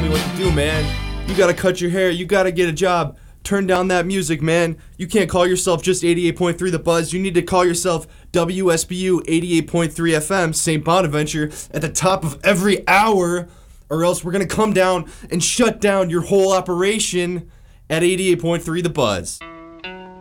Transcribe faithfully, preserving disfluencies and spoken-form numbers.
me what to do, man. You gotta cut your hair, you gotta get a job. Turn down that music, man. You can't call yourself just eighty-eight point three The Buzz. You need to call yourself W S B U eighty-eight point three F M, Saint Bonaventure, at the top of every hour, or else we're gonna come down and shut down your whole operation at eighty-eight point three The Buzz.